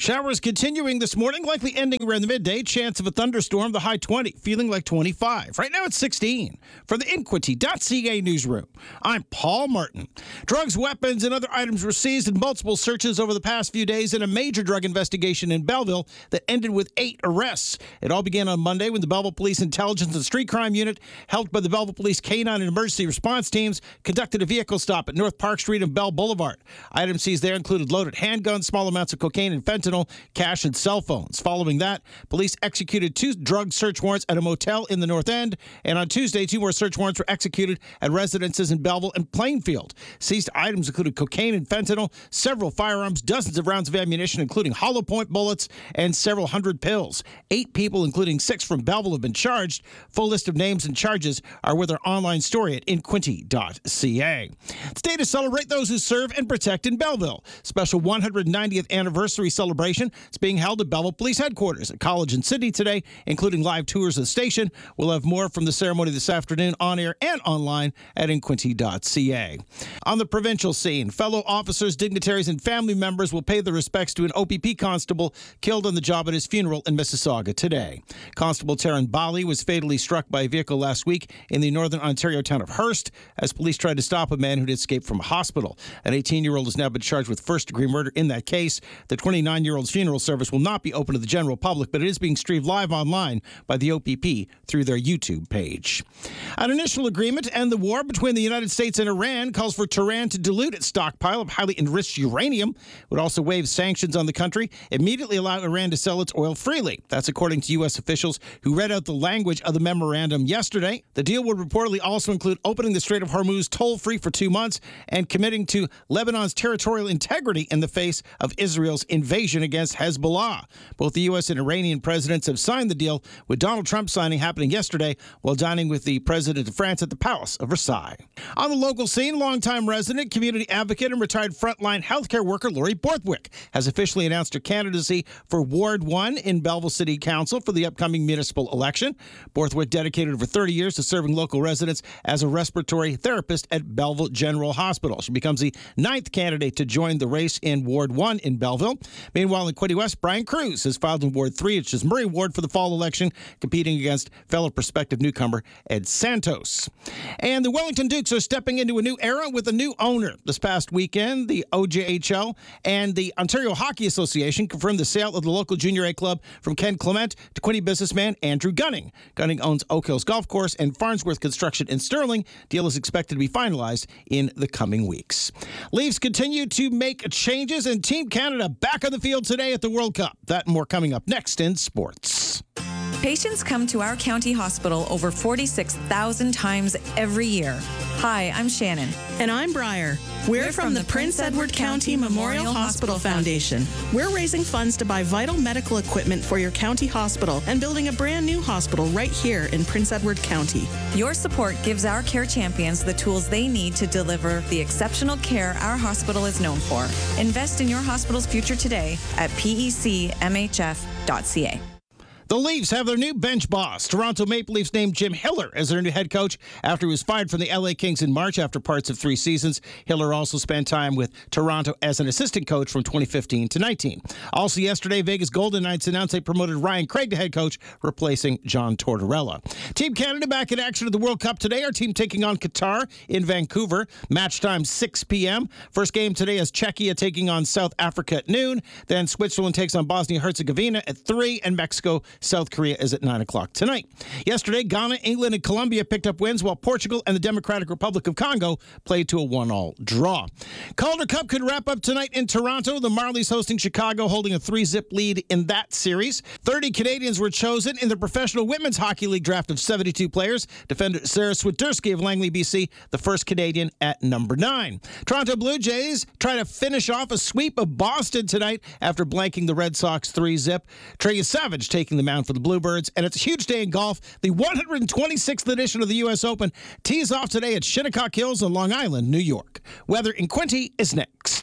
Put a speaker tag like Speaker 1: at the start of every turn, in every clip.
Speaker 1: Showers continuing this morning, likely ending around the midday. Chance of a thunderstorm, the high 20, feeling like 25. Right now it's 16. For the Inquity.ca newsroom, I'm Paul Martin. Drugs, weapons, and other items were seized in multiple searches over the past few days in a major drug investigation in Belleville that ended with 8 arrests. It all began on Monday when the Belleville Police Intelligence and Street Crime Unit, helped by the Belleville Police Canine and Emergency Response Teams, conducted a vehicle stop at North Park Street and Bell Boulevard. Items seized there included loaded handguns, small amounts of cocaine and fentanyl, cash, and cell phones. Following that, police executed 2 drug search warrants at a motel in the North End, and on Tuesday, 2 more search warrants were executed at residences in Belleville and Plainfield. Seized items included cocaine and fentanyl, several firearms, dozens of rounds of ammunition, including hollow point bullets, and several hundred pills. 8 people, including 6 from Belleville, have been charged. Full list of names and charges are with our online story at inquinty.ca. Today to celebrate those who serve and protect in Belleville. Special 190th anniversary celebration. It's being held at Belleville Police Headquarters at College and City today, including live tours of the station. We'll have more from the ceremony this afternoon on air and online at inquinty.ca. On the provincial scene, fellow officers, dignitaries, and family members will pay their respects to an OPP constable killed on the job at his funeral in Mississauga today. Constable Taryn Bali was fatally struck by a vehicle last week in the northern Ontario town of Hearst as police tried to stop a man who'd escaped from a hospital. An 18-year-old has now been charged with first-degree murder in that case. The 29-year-old's funeral service will not be open to the general public, but it is being streamed live online by the OPP through their YouTube page. An initial agreement to end the war between the United States and Iran calls for Tehran to dilute its stockpile of highly enriched uranium. It would also waive sanctions on the country, immediately allow Iran to sell its oil freely. That's according to U.S. officials who read out the language of the memorandum yesterday. The deal would reportedly also include opening the Strait of Hormuz toll-free for 2 months and committing to Lebanon's territorial integrity in the face of Israel's invasion against Hezbollah. Both the U.S. and Iranian presidents have signed the deal, with Donald Trump signing happening yesterday while dining with the president of France at the Palace of Versailles. On the local scene, longtime resident, community advocate, and retired frontline healthcare worker Lori Borthwick has officially announced her candidacy for Ward 1 in Belleville City Council for the upcoming municipal election. Borthwick dedicated over 30 years to serving local residents as a respiratory therapist at Belleville General Hospital. She becomes the 9th candidate to join the race in Ward 1 in Belleville. Meanwhile, in Quinte West, Brian Cruz has filed in Ward 3, which is Murray Ward, for the fall election, competing against fellow prospective newcomer Ed Santos. And the Wellington Dukes are stepping into a new era with a new owner. This past weekend, the OJHL and the Ontario Hockey Association confirmed the sale of the local Junior A club from Ken Clement to Quinte businessman Andrew Gunning. Gunning owns Oak Hills Golf Course and Farnsworth Construction in Sterling. Deal is expected to be finalized in the coming weeks. Leafs continue to make changes, and Team Canada back on the field today at the World Cup. That and more coming up next in sports.
Speaker 2: Patients come to our county hospital over 46,000 times every year. Hi, I'm Shannon.
Speaker 3: And I'm Briar. We're from the Prince Edward County Memorial Hospital Foundation. We're raising funds to buy vital medical equipment for your county hospital and building a brand new hospital right here in Prince Edward County.
Speaker 2: Your support gives our care champions the tools they need to deliver the exceptional care our hospital is known for. Invest in your hospital's future today at pecmhf.ca.
Speaker 1: The Leafs have their new bench boss. Toronto Maple Leafs named Jim Hiller as their new head coach after he was fired from the LA Kings in March after parts of 3 seasons. Hiller also spent time with Toronto as an assistant coach from 2015 to 19. Also yesterday, Vegas Golden Knights announced they promoted Ryan Craig to head coach, replacing John Tortorella. Team Canada back in action at the World Cup today. Our team taking on Qatar in Vancouver. Match time 6 p.m. First game today is Czechia taking on South Africa at noon. Then Switzerland takes on Bosnia-Herzegovina at 3, and Mexico South Korea is at 9 o'clock tonight. Yesterday, Ghana, England, and Colombia picked up wins, while Portugal and the Democratic Republic of Congo played to a 1-1 draw. Calder Cup could wrap up tonight in Toronto. The Marlies hosting Chicago, holding a 3-zip lead in that series. 30 Canadians were chosen in the Professional Women's Hockey League draft of 72 players. Defender Sarah Swiderski of Langley, BC, the first Canadian at number 9. Toronto Blue Jays try to finish off a sweep of Boston tonight after blanking the Red Sox 3-zip. Trey Savage taking the mound for the Bluebirds, and it's a huge day in golf. The 126th edition of the U.S. Open tees off today at Shinnecock Hills on Long Island, New York. Weather in Quinte is next.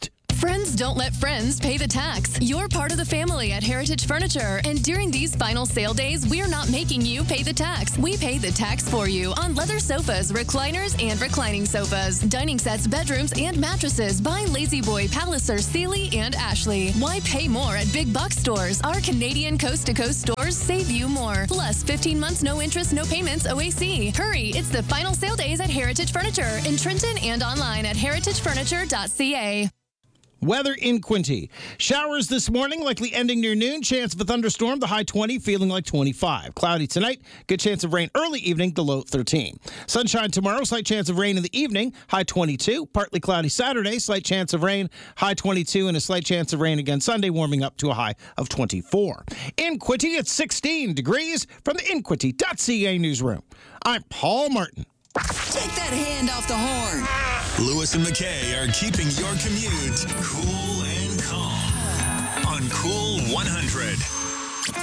Speaker 4: Friends don't let friends pay the tax. You're part of the family at Heritage Furniture, and during these final sale days, we're not making you pay the tax. We pay the tax for you on leather sofas, recliners, and reclining sofas, dining sets, bedrooms, and mattresses by Lazy Boy, Palliser, Sealy, and Ashley. Why pay more at big box stores? Our Canadian coast-to-coast stores save you more. Plus, 15 months, no interest, no payments, OAC. Hurry, it's the final sale days at Heritage Furniture in Trenton and online at heritagefurniture.ca.
Speaker 1: Weather in Quinte. Showers this morning, likely ending near noon. Chance of a thunderstorm, the high 20, feeling like 25. Cloudy tonight, good chance of rain early evening, the low 13. Sunshine tomorrow, slight chance of rain in the evening, high 22. Partly cloudy Saturday, slight chance of rain, high 22, and a slight chance of rain again Sunday, warming up to a high of 24. In Quinte, it's 16 degrees from the InQuinte.ca newsroom. I'm Paul Martin.
Speaker 5: Take that hand off the horn.
Speaker 6: Lewis and McKay are keeping your commute cool and calm on Cool 100.